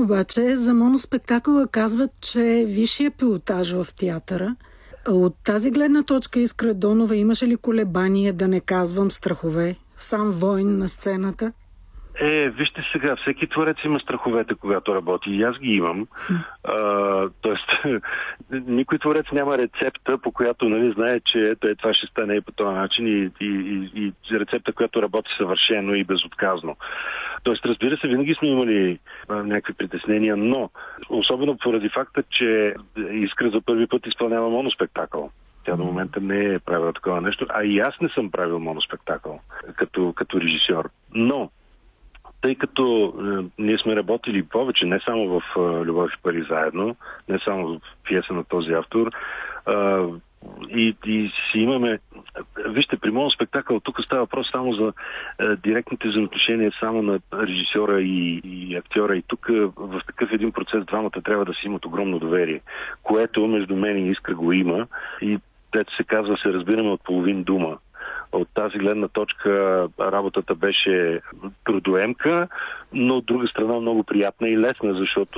обаче за моноспектакъла казват, че е висшия пилотаж в театъра. От тази гледна точка, Искра Донова, имаше ли колебание, да не казвам страхове? Сам войн на сцената? Вижте сега, всеки творец има страховете, когато работи. И аз ги имам. Тоест, никой творец няма рецепта, по която знае, че това ще стане и по този начин и рецепта, която работи съвършено и безотказно. Тоест, разбира се, винаги сме имали някакви притеснения, но особено поради факта, че Искра за първи път изпълнява моноспектакъл. Тя до момента не е правила такова нещо, а и аз не съм правил моноспектакъл като режисьор. Но тъй като ние сме работили повече, не само в Любов и пари заедно, не само в пиеса на този автор, и си имаме... Вижте, при моноспектакъл тук става въпрос само за директните взаимоотношения само на режисьора и актьора. И тук в такъв един процес двамата трябва да си имат огромно доверие, което между мен и Искра го има. И дето се казва, се разбираме от половин дума. От тази гледна точка работата беше трудоемка, но от друга страна много приятна и лесна, защото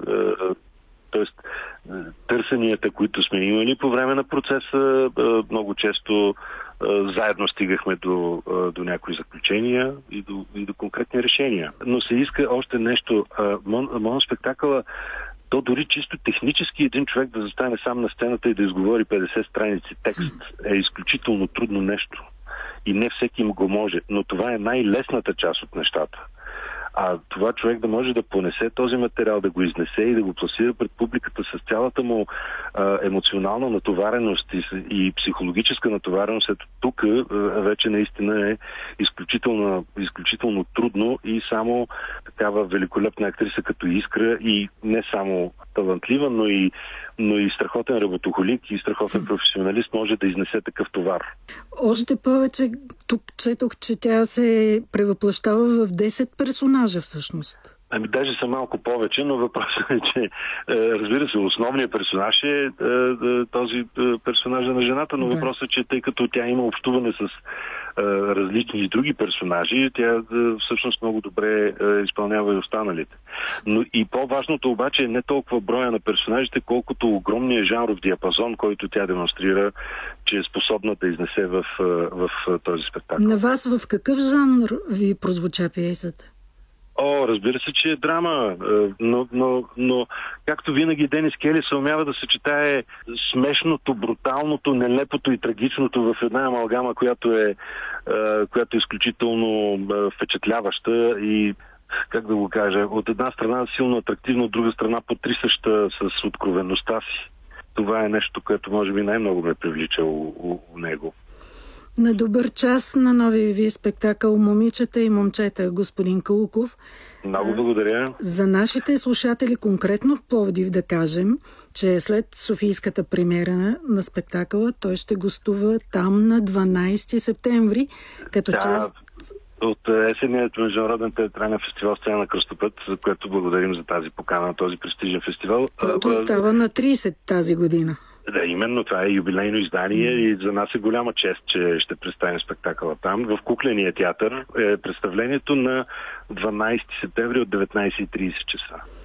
търсенията, които сме имали по време на процеса, много често заедно стигахме до някои заключения и до конкретни решения. Но се иска още нещо. Моноспектакъла, то дори чисто технически един човек да застане сам на сцената и да изговори 50 страници текст е изключително трудно нещо. И не всеки го може. Но това е най-лесната част от нещата. А това човек да може да понесе този материал, да го изнесе и да го пласира пред публиката с цялата му емоционална натовареност и психологическа натовареност, ето тук вече наистина е изключително трудно и само такава великолепна актриса като Искра и не само талантлива, но и страхотен работохолик и страхотен професионалист може да изнесе такъв товар. Още повече, тук четох, че тя се превъплъщава в 10 персонажа всъщност. Даже са малко повече, но въпросът е, че разбира се, основният персонаж е този персонажа на жената, но въпросът е, че тъй като тя има общуване с различни други персонажи, тя всъщност много добре изпълнява и останалите. Но и по-важното обаче е не толкова броя на персонажите, колкото огромният жанров диапазон, който тя демонстрира, че е способна да изнесе в този спектакъл. На вас в какъв жанр ви прозвуча пиесата? Разбира се, че е драма, но както винаги Денис Кели се умява да съчетае смешното, бруталното, нелепото и трагичното в една амалгама, която е изключително впечатляваща и, как да го кажа, от една страна силно атрактивна, от друга страна потрисаща с откровеността си. Това е нещо, което може би най-много ме привлича у него. На добър час на новия ви спектакъл "Момичета и момчета", господин Калуков. Много благодаря. За нашите слушатели, конкретно в Пловдив, да кажем, че след софийската премиера на спектакъла той ще гостува там на 12 септември, като част от есенният международен театрален фестивал "Сцена на кръстопът", за което благодарим за тази покана на този престижен фестивал. Който става на 30 тази година. Да, именно това е юбилейно издание и за нас е голяма чест, че ще представим спектакъла там. В Кукления театър е представлението на 12 септември от 19:30 часа.